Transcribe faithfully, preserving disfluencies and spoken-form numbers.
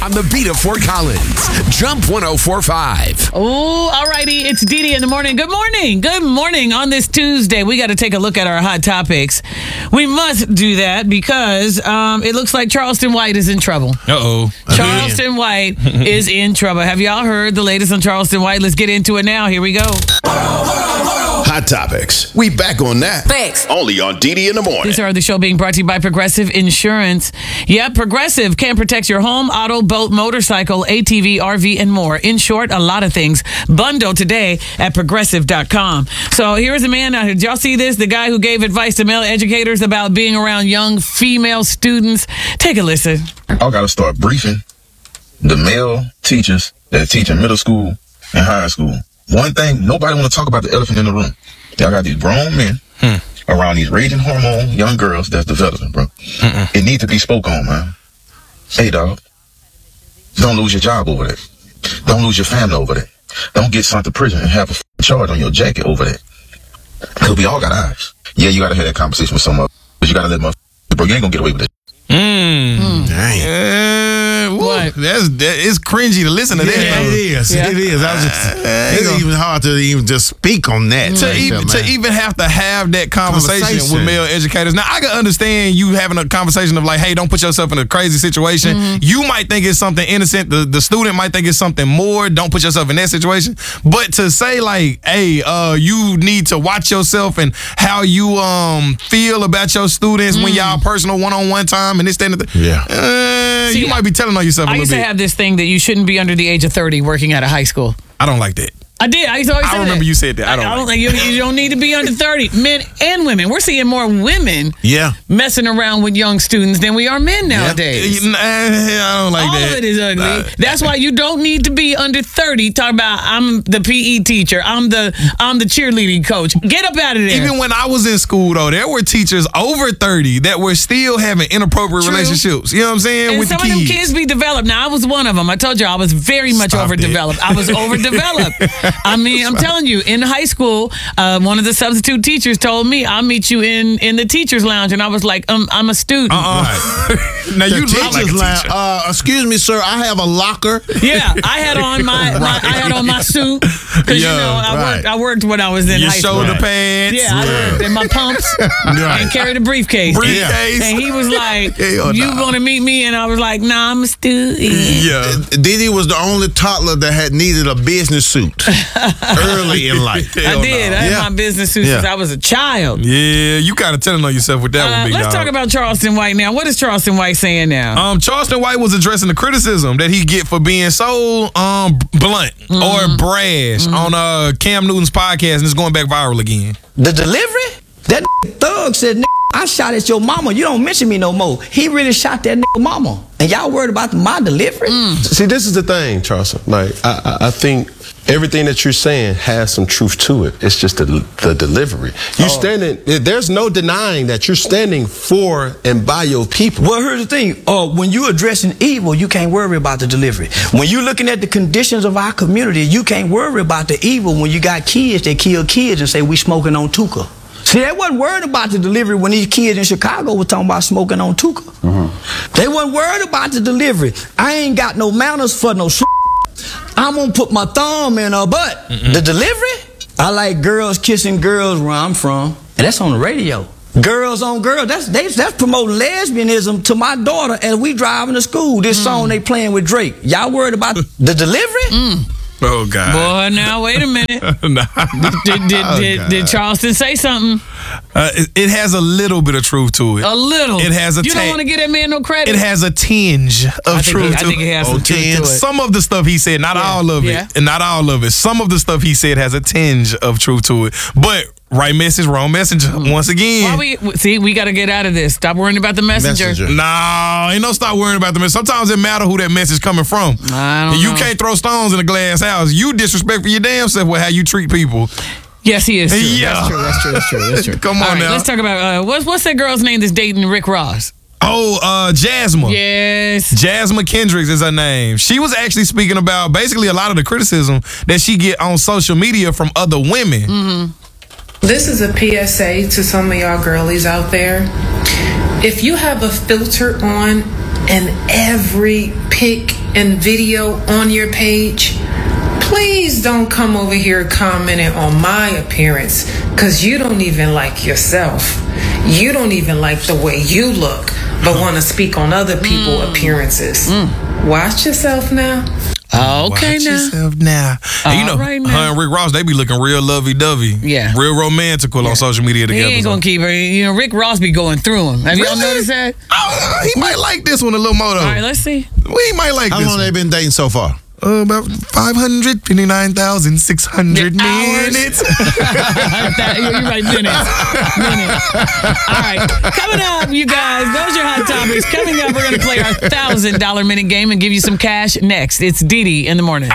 On the beat of Fort Collins, Jump one oh four point five. Oh, all righty. It's Dee Dee in the morning. Good morning. Good morning on this Tuesday. We got to take a look at our hot topics. We must do that because um, it looks like Charleston White is in trouble. Uh-oh. Charleston White is in trouble. Have y'all heard the latest on Charleston White? Let's get into it now. Here we go. Hot Topics. We back on that. Thanks. Only on Dee Dee in the morning. This hour of the show being brought to you by Progressive Insurance. Yep, Progressive can protect your home, auto, boat, motorcycle, A T V, R V, and more. In short, a lot of things. Bundle today at progressive dot com. So here's a man out here. Did y'all see this? The guy who gave advice to male educators about being around young female students. Take a listen. I got to start briefing the male teachers that teach in middle school and high school. One thing, nobody want to talk about the elephant in the room. Y'all got these grown men hmm. around these raging hormone young girls that's developing, bro. Mm-mm. It needs to be spoke on, man. Hey, dog. Don't lose your job over that. Don't lose your family over that. Don't get sent to prison and have a f- charge on your jacket over that. Because we all got eyes. Yeah, you got to have that conversation with some of but you got to let my bro, you ain't going to get away with it. Mm. Mm. Dang. Uh, what? That's that, it's cringy to listen to yeah, that. It is. Yeah. It is. I was just, uh, it's gonna, even hard to even just speak on that. To, even, to even have to have that conversation, conversation with male educators. Now, I can understand you having a conversation of like, hey, don't put yourself in a crazy situation. Mm-hmm. You might think it's something innocent. The, the student might think it's something more. Don't put yourself in that situation. But to say like, hey, uh, you need to watch yourself and how you um feel about your students mm. when y'all personal one-on-one time and this, that, and the yeah. Uh, See, you might be telling on yourself a I little bit. I used to have this thing that you shouldn't be under the age of thirty working at a high school. I don't like that. I did. I used to always I say remember that. you said that. I don't. I don't like think you, you don't need to be under thirty. Men and women. We're seeing more women yeah. messing around with young students than we are men nowadays. Yeah. I don't like All that. All of it is ugly. Uh, That's why you don't need to be under thirty. Talk about I'm the P E teacher. I'm the I'm the cheerleading coach. Get up out of there. Even when I was in school, though, there were teachers over thirty that were still having inappropriate True. relationships. You know what I'm saying? And with some the of kids. them kids be developed. Now, I was one of them. I told you I was very much Stop overdeveloped. it. I was overdeveloped. I mean, I'm telling you, in high school, uh, one of the substitute teachers told me, I'll meet you in, in the teacher's lounge. And I was like, um, I'm a student. Uh-uh. Right. Now, the you look like a lounge, teacher. uh, excuse me, sir, I have a locker. Yeah, I had on my, my I had on my suit. Because, yeah, you know, I, right. worked, I worked when I was in Your high school. shoulder Right. pads. Yeah, I Yeah. worked in my pumps Right. and carried a briefcase. Briefcase. And he was like, Hell you nah. want to meet me? And I was like, nah, I'm a student. Yeah. Dee Dee was the only toddler that had needed a business suit early in life. I Hell did. no. I had Yeah. my business suit Yeah. since I was a child. Yeah, you kind of telling on yourself with that Uh, one, big let's dog. talk about Charleston White now. What is Charleston White saying now? Um, Charleston White was addressing the criticism that he get for being so um blunt Mm-hmm. or brash mm-hmm. on uh Cam Newton's podcast, and it's going back viral again. The delivery? That thug said, "Nigga, I shot at your mama. You don't mention me no more." He really shot that nigga mama. And y'all worried about my delivery? Mm. See, this is the thing, Charleston. Like, I, I, I think everything that you're saying has some truth to it. It's just the, the delivery. You Oh. standing, there's no denying that you're standing for and by your people. Well, here's the thing. Uh, when you addressing evil, you can't worry about the delivery. When you looking at the conditions of our community, you can't worry about the evil when you got kids that kill kids and say we smoking on Tuka. See, they wasn't worried about the delivery when these kids in Chicago were talking about smoking on Tuka. Mm-hmm. They wasn't worried about the delivery. I ain't got no manners for no sh- I'm gonna put my thumb in her butt. Mm-mm. The delivery? I like girls kissing girls where I'm from. And that's on the radio. Girls on girls. That's they, that's promoting lesbianism to my daughter as we driving to school. This mm. song they playing with Drake. Y'all worried about the delivery? Mm. Oh, God. Boy, now, wait a minute. nah. Did, did, Oh, did, did Charleston say something? Uh, it, it has a little bit of truth to it. A little. It has a You don't ta- want to give that man no credit? It has a tinge of I think truth he, to I think it. it has Oh, some truth tinge. to it. Some of the stuff he said, not Yeah. all of it. Yeah. And not all of it. Some of the stuff he said has a tinge of truth to it. But right message, wrong messenger. Mm. Once again. Why we, see, we got to get out of this. Stop worrying about the messenger. Messenger. No, ain't no stop worrying about the message. Sometimes it matter who that message coming from. I don't and you know. can't throw stones in a glass house. You disrespect for your damn self with how you treat people. Yes, he is true. Yeah. That's true. That's true. That's true. That's true. Come on All right, now. Let's talk about uh, what's what's that girl's name that's dating Rick Ross? Oh, uh, Jasmine. Yes. Jasmine Kendricks is her name. She was actually speaking about basically a lot of the criticism that she get on social media from other women. Mm-hmm. This is a P S A to some of y'all girlies out there. If you have a filter on and every pic and video on your page, please don't come over here commenting on my appearance, because you don't even like yourself. You don't even like the way you look, but want to speak on other people's mm. appearances. Mm. Watch yourself now. Okay, Watch now. yourself now. And you know, right, her and Rick Ross, they be looking real lovey-dovey. Yeah. Real romantical yeah. on social media together. He ain't gonna so. keep her. You know, Rick Ross be going through him. Have really? y'all noticed that? Oh, he might like this one a little more, though. All right, let's see. We might like How this long one. they been dating so far? Uh, about five hundred fifty-nine thousand six hundred minutes. You're right, minutes. Minutes. All right. Coming up, you guys, those are your hot topics. Coming up, we're going to play our one thousand dollars minute game and give you some cash next. It's Dee Dee in the morning.